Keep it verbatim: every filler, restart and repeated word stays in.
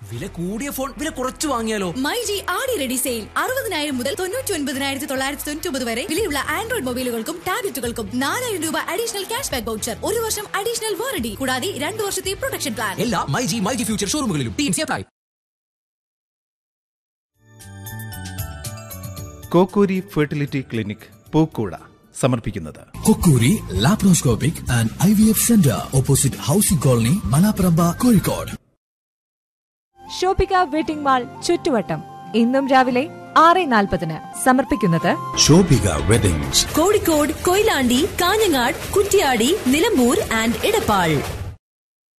വില കൂടിയ ഫോൺ വില കുറച്ച് വാങ്ങിയാലോ? മൈജി ആടി റെഡി സെയിൽ അറുപതിനായിരം മുതൽ തൊണ്ണൂറ്റി ഒൻപതിനായിരത്തി തൊള്ളായിരത്തി തൊണ്ണൂറ്റി ഒമ്പത് വരെ വിലയുള്ള ആൻഡ്രോയിഡ് മൊബൈലുകൾക്കും ടാബ്ലറ്റുകൾക്കും നാലായിരം രൂപ അഡീഷണൽ ക്യാഷ് ബാക്ക് വൗച്ചർ, ഒരു വർഷം അഡീഷണൽ വാറണ്ടി കൂടാതെ രണ്ടു വർഷത്തെ പ്രൊട്ടക്ഷൻ പ്ലാൻ. എല്ലാ myG myG future ഷോറൂമുകളിലും teams apply. Kokkoori fertility clinic പൂക്കൂട സമർപ്പിക്കുന്നത് കൊക്കൂരി laparoscopic and I V F centre, opposite housing colony, Malaparamba, Kozhikode. Shoppika wedding mall ചുറ്റുവട്ടം ഇന്നും രാവിലെ ആറ് നാൽപ്പതിന് സമർപ്പിക്കുന്നത് ഷോപ്പിക വെഡിങ്സ്, കോഴിക്കോട്, കൊയിലാണ്ടി, കാഞ്ഞങ്ങാട്, കുറ്റ്യാടി, നിലമ്പൂർ ആൻഡ് ഇടപ്പാൾ.